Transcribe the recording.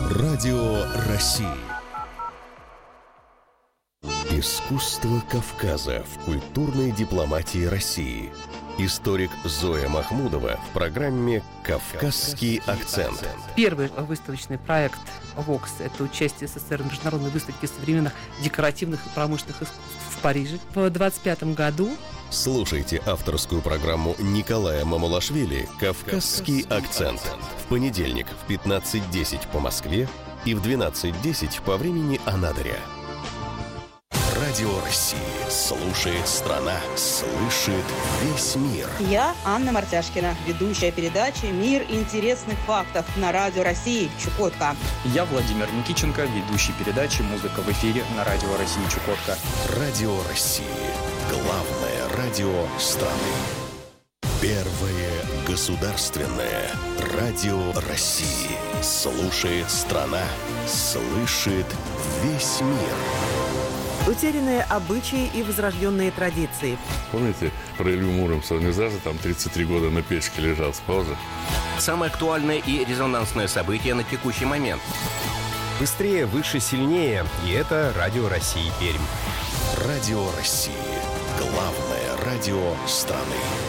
Радио России. Искусство Кавказа в культурной дипломатии России. Историк Зоя Махмудова в программе «Кавказский акцент». Первый выставочный проект ВОКС – это участие СССР в международной выставке современных декоративных и промышленных искусств в Париже в 1925 году. Слушайте авторскую программу Николая Мамулашвили «Кавказский акцент» в понедельник в 15:10 по Москве и в 12:10 по времени Анадыря. Радио России. Слушает страна, слышит весь мир. Я Анна Мартяшкина, ведущая передачи «Мир интересных фактов» на Радио России Чукотка. Я Владимир Никиченко, ведущий передачи «Музыка в эфире» на Радио России Чукотка. Радио России. Главное радио страны. Первое государственное радио России. Слушает страна, слышит весь мир. Утерянные обычаи и возрожденные традиции. Помните, про Илью Муромца? Он из раза там 33 года на печке лежал, спал же. Самое актуальное и резонансное событие на текущий момент. Быстрее, выше, сильнее. И это Радио России Пермь. Радио России. Главное радио страны.